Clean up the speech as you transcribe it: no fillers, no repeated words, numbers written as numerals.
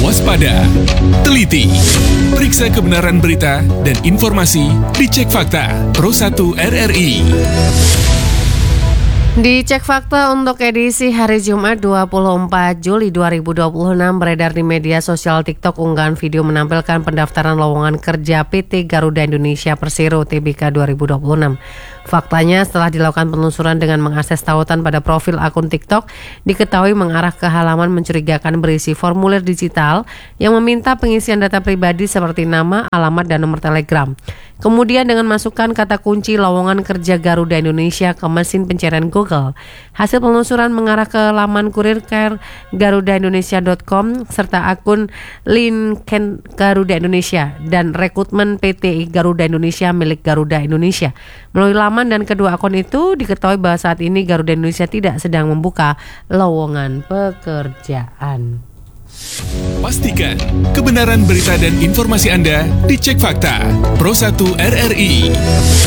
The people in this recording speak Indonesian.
waspada, teliti, periksa kebenaran berita dan informasi di Cek Fakta Pro 1 RRI. Di Cek Fakta untuk edisi hari Jumat 24 Juli 2026 beredar di media sosial TikTok unggahan video menampilkan pendaftaran lowongan kerja PT Garuda Indonesia Persero Tbk 2026. Faktanya setelah dilakukan penelusuran dengan mengakses tautan pada profil akun TikTok, diketahui mengarah ke halaman mencurigakan berisi formulir digital yang meminta pengisian data pribadi seperti nama, alamat, dan nomor telegram. Kemudian dengan masukkan kata kunci lowongan kerja Garuda Indonesia ke mesin pencarian Google, hasil penelusuran mengarah ke laman kurir garudaindonesia.com serta akun LinkedIn Garuda Indonesia dan rekrutmen PT Garuda Indonesia milik Garuda Indonesia. Melalui laman dan kedua akun itu diketahui bahwa saat ini Garuda Indonesia tidak sedang membuka lowongan pekerjaan. Pastikan kebenaran berita dan informasi Anda di Cek Fakta Pro 1 RRI.